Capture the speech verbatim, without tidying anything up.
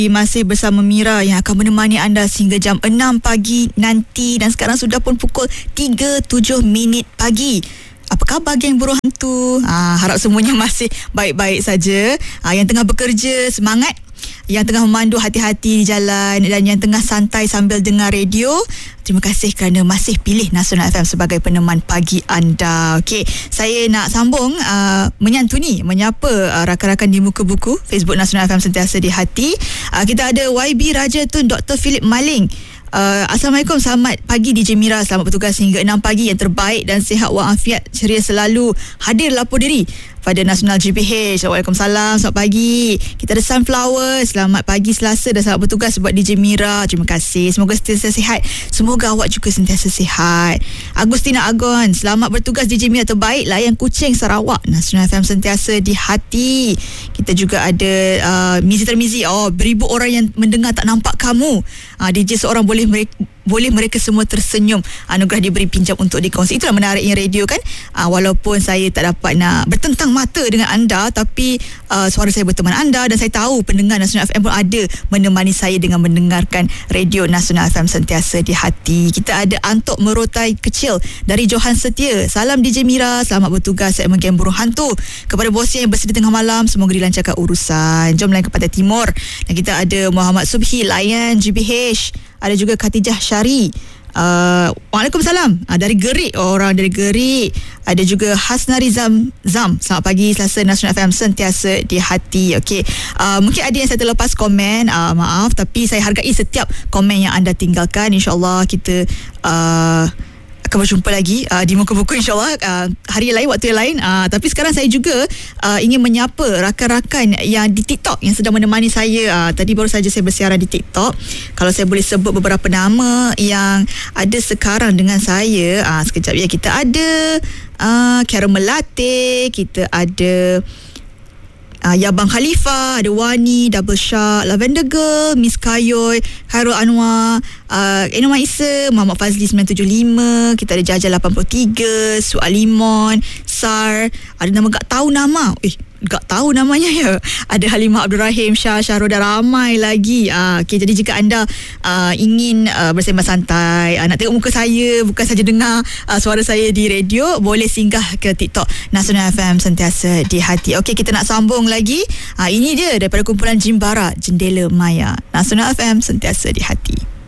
Masih bersama Mira yang akan menemani anda sehingga jam enam pagi nanti. Dan sekarang sudah pun pukul tiga tujuh minit pagi. Apa khabar geng Buruh Hantu? Ha, harap semuanya masih baik-baik saja. Ha, yang tengah bekerja, semangat. Yang tengah memandu, hati-hati di jalan. Dan yang tengah santai sambil dengar radio, terima kasih kerana masih pilih Nasional F M sebagai peneman pagi anda. Okey, saya nak sambung uh, menyantuni, menyapa uh, rakan-rakan di muka buku Facebook Nasional F M Sentiasa di Hati. Uh, kita ada Y B Raja Tun, Doktor Philip Maling. Uh, Assalamualaikum, selamat pagi D J Mira, selamat bertugas hingga enam pagi, yang terbaik dan sihat walafiat, ceria selalu, hadir lapor diri pada Nasional G P H. Waalaikumsalam, selamat pagi. Kita ada Sunflower, selamat pagi Selasa dan selamat bertugas buat D J Mira. Terima kasih, semoga sentiasa sihat, semoga awak juga sentiasa sihat. Agustina Agon, selamat bertugas D J Mira, terbaik, layan kucing Sarawak, Nasional F M Sentiasa di Hati. Kita juga ada uh, Mizi Termizi, oh beribu orang yang mendengar tak nampak kamu. uh, D J seorang boleh mereka boleh mereka semua tersenyum, anugerah diberi pinjam untuk dikongsi. Itulah menariknya radio kan. uh, Walaupun saya tak dapat nak bertentang mata dengan anda, tapi uh, suara saya berteman anda, dan saya tahu pendengar Nasional F M pun ada menemani saya dengan mendengarkan radio Nasional F M Sentiasa di Hati. Kita ada Antok Merotai Kecil dari Johan Setia. Salam D J Mira, selamat bertugas segmen Geng Buruh Hantu. Kepada bosnya yang bersedia tengah malam, semoga dilancarkan urusan. Jom lain ke Pantai Timur. Dan kita ada Muhammad Subhi, layan G B H. Ada juga Khatijah Syari. Uh, Waalaikumsalam. Uh, dari Gerik, orang dari Gerik. Ada juga Hasnari Zam Zam. Selamat pagi Selasa, Nasional F M Sentiasa di Hati. Okey. Uh, mungkin ada yang saya terlepas komen. Uh, maaf, tapi saya hargai setiap komen yang anda tinggalkan. InsyaAllah kita Uh, akan berjumpa lagi uh, di muka buku insyaAllah uh, hari lain, waktu yang lain. uh, Tapi sekarang saya juga uh, ingin menyapa rakan-rakan yang di TikTok yang sedang menemani saya. uh, Tadi baru saja saya bersiaran di TikTok. Kalau saya boleh sebut beberapa nama yang ada sekarang dengan saya. uh, Sekejap ya. Kita ada uh, Caramel Latte, kita ada Uh, Yabang Khalifah, ada Wani, Double Shark, Lavender Girl, Miss Kayoy, Khairul Anwar, uh, Enoma Isa, Muhammad Fazli sembilan tujuh lima, kita ada Jaja lapan puluh tiga, Sualimon, Sar, ada nama gak tahu nama. Eh, gak tahu namanya ya. Ada Halimah Abdul Rahim, Syah, Syahrul, dan ramai lagi. Uh, okay, jadi jika anda uh, ingin uh, bersembang santai, uh, nak tengok muka saya, bukan saja dengar uh, suara saya di radio, boleh singgah ke TikTok Nasional F M Sentiasa di Hati. Okey, kita nak sambung lagi. Uh, ini dia daripada kumpulan Jimbara, Jendela Maya. Nasional F M Sentiasa di Hati.